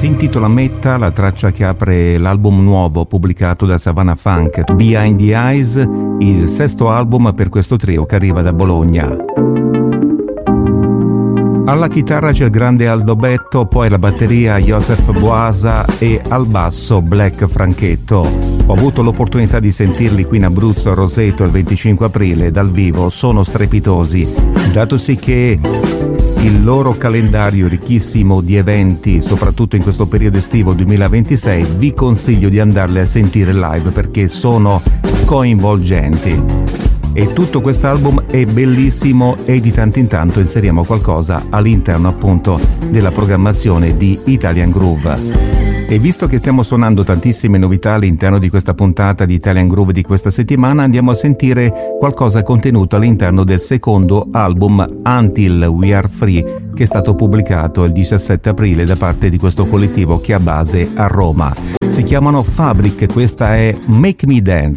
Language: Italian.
Si intitola Metta, la traccia che apre l'album nuovo pubblicato da Savannah Funk, Behind the Eyes, il sesto album per questo trio che arriva da Bologna. Alla chitarra c'è il grande Aldo Betto, poi alla batteria Joseph Boasa e al basso Black Franchetto. Ho avuto l'opportunità di sentirli qui in Abruzzo a Roseto il 25 aprile dal vivo, sono strepitosi, datosi che il loro calendario ricchissimo di eventi, soprattutto in questo periodo estivo 2026, vi consiglio di andarli a sentire live perché sono coinvolgenti. E tutto quest'album è bellissimo e di tanto in tanto inseriamo qualcosa all'interno appunto della programmazione di Italian Groove. E visto che stiamo suonando tantissime novità all'interno di questa puntata di Italian Groove di questa settimana, andiamo a sentire qualcosa contenuto all'interno del secondo album Until We Are Free, che è stato pubblicato il 17 aprile da parte di questo collettivo che ha base a Roma. Si chiamano Fabric, questa è Make Me Dance.